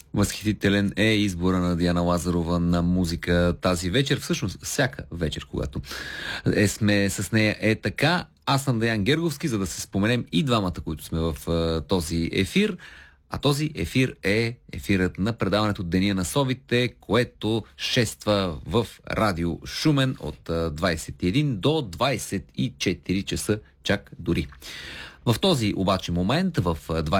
Възхитителен е избора на Диана Лазарова на музика тази вечер. Всъщност, всяка вечер, когато сме с нея е така. Аз съм Деян Герговски, за да се споменем и двамата, които сме в този ефир. А този ефир е ефирът на предаването Деня на совите, което шества в Радио Шумен от 21 до 24 часа чак дори. В този обаче момент, в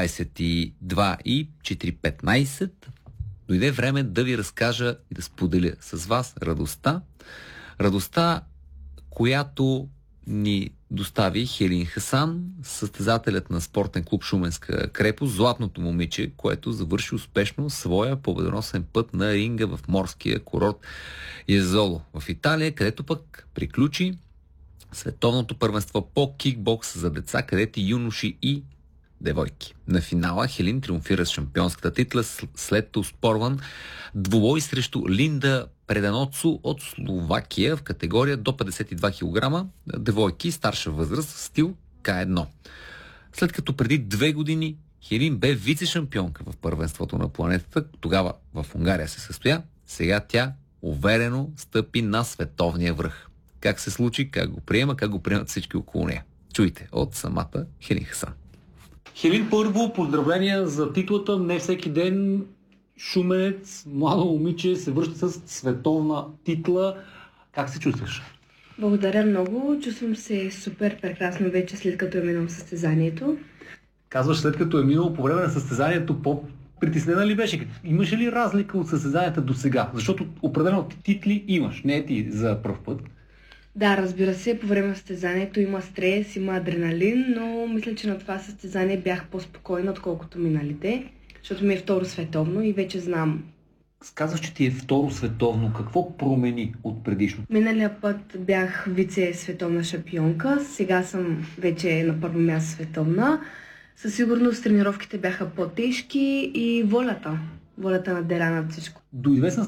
22 и 4:15, дойде време да ви разкажа и да споделя с вас радостта. Радостта, която ни достави Хелин Хасан, състезателят на спортен клуб Шуменска крепост, златното момиче, което завърши успешно своя победоносен път на ринга в морския курорт Езоло в Италия, където пък приключи световното първенство по кикбокс за деца, където юноши и девойки. На финала Хелин триумфира с шампионската титла след успорван двубой срещу Линда Преданоцу от Словакия в категория до 52 кг девойки старша възраст в стил К1. След като преди 2 години Хелин бе вице-шампионка в първенството на планетата, тогава в Унгария се състоя, сега тя уверено стъпи на световния връх. Как се случи, как го приемат всички около нея. Чуйте от самата Хелин Хасан. Хелин, първо поздравления за титлата. Не всеки ден шуменец, младо момиче се връща с световна титла. Как се чувстваш? Благодаря много. Чувствам се супер прекрасно вече след като е минало състезанието. Казваш след като е минало, по време на състезанието по-притеснена ли беше? Имаше ли разлика от състезанията до сега? Защото определено титли имаш, не е ти за пръв път. Да, разбира се, по време на състезанието има стрес, има адреналин, но мисля, че на това състезание бях по-спокойна, отколкото миналите, защото ми е второ световно и вече знам. Казваш, че ти е второ световно. Какво промени от предишно? Миналия път бях вице-световна шампионка, сега съм вече на първо място световна. Със сигурност тренировките бяха по-тежки и волята на Дера над всичко. До известна